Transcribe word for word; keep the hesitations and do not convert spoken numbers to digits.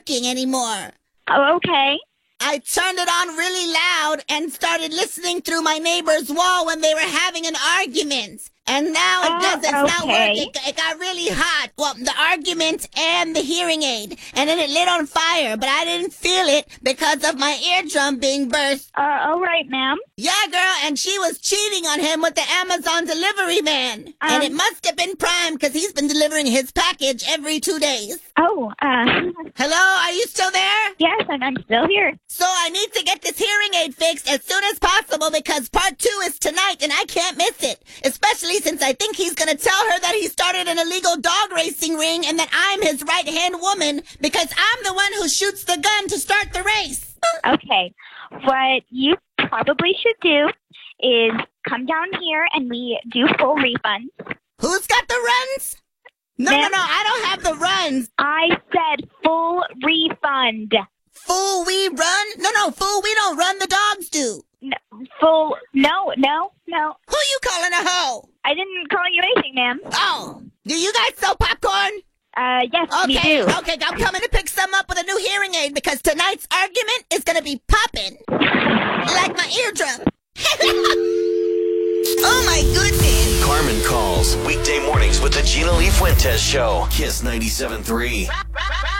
working anymore. Oh, okay. I turned it on really loud and started listening through my neighbor's wall when they were having an argument. And now it Oh, doesn't. It's not okay. working. It, it got really hot. Well, the argument and the hearing aid. And then it lit on fire, but I didn't feel it because of my eardrum being burst. Uh, all right, ma'am. Yeah, girl, and she was cheating on him with the Amazon delivery man. Um, and it must have been Prime because he's been delivering his package every two days. Oh, uh, Hello, are you still there? yes, and I'm still here. So I need to get this hearing aid fixed as soon as possible because part two is tonight and I can't miss it. Especially since I think he's going to tell her that he started an illegal dog racing ring and that I'm his right-hand woman because I'm the one who shoots the gun to start the race. Okay. What you probably should do is come down here and we do full refunds. Who's got the runs? No, no, Ma'am? no, I don't have the runs. I said full refund. Fool, we run? No, no, fool, we don't run. The dogs do. No, full, no, no, no. Who you calling a hoe? I didn't call you anything, ma'am. Oh, do you guys sell popcorn? Uh, yes, we Okay, do. okay, I'm coming to pick some up with a new hearing aid because tonight's argument is gonna be popping. Like my eardrum. Oh my goodness. Carmen Calls, weekday mornings with the Gina Lee Fuentes Show. Kiss ninety-seven point three.